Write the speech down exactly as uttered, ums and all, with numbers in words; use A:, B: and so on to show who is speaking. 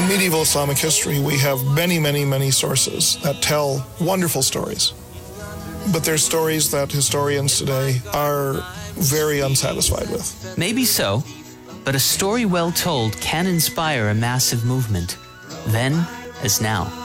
A: In medieval Islamic history, we have many, many, many sources that tell wonderful stories. But they're stories that historians today are very unsatisfied with.
B: Maybe so, but a story well told can inspire a massive movement, then as now.